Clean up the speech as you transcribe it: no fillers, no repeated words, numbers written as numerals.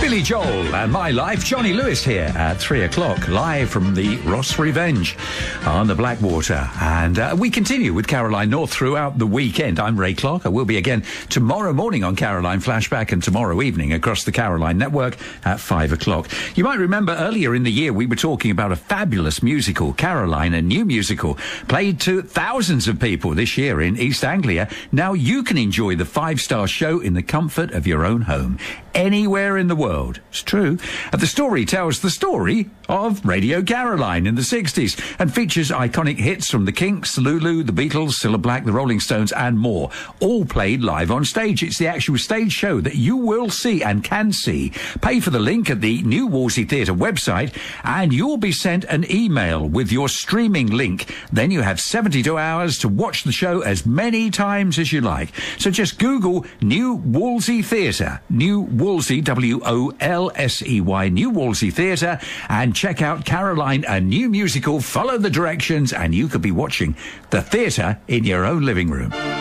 Billy Joel and My Life. Johnny Lewis here at 3 o'clock, live from the Ross Revenge on the Blackwater. And we continue with Caroline North throughout the weekend. I'm Ray Clark. I will be again tomorrow morning on Caroline Flashback and tomorrow evening across the Caroline Network at 5 o'clock. You might remember earlier in the year we were talking about a fabulous musical, Caroline, a new musical, played to thousands of people this year in East Anglia. Now you can enjoy the 5-star show in the comfort of your own home, anywhere in the world. It's true. The story tells the story of Radio Caroline in the 60s and features iconic hits from the Kinks, Lulu, the Beatles, Cilla Black, the Rolling Stones and more, all played live on stage. It's the actual stage show that you will see and can see. Pay for the link at the New Wolsey Theatre website and you'll be sent an email with your streaming link. Then you have 72 hours to watch the show as many times as you like. So just Google New Wolsey Theatre, New Wolsey, W-O-L-S-E-Y, New Wolsey Theatre, and check out Caroline, a new musical. Follow the directions and you could be watching the theatre in your own living room.